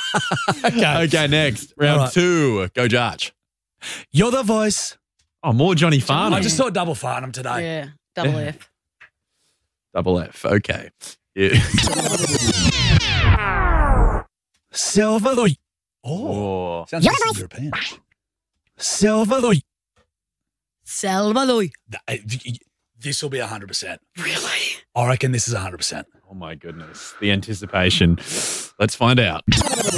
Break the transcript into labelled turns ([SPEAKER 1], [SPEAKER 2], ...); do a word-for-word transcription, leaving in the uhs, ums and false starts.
[SPEAKER 1] okay.
[SPEAKER 2] Okay, next. Round
[SPEAKER 1] right.
[SPEAKER 2] two. Go, Josh.
[SPEAKER 1] You're the voice.
[SPEAKER 2] Oh, more Johnny Farnham.
[SPEAKER 1] I just saw double Farnham today.
[SPEAKER 3] Yeah, double F.
[SPEAKER 2] Double F. Okay. Yeah.
[SPEAKER 1] Salvador.
[SPEAKER 2] Oh.
[SPEAKER 1] Sounds like some European. Salvador.
[SPEAKER 3] Salvador.
[SPEAKER 1] This will be one hundred percent.
[SPEAKER 3] Really?
[SPEAKER 1] I reckon this is one hundred percent.
[SPEAKER 2] Oh, my goodness. The anticipation. Let's find out.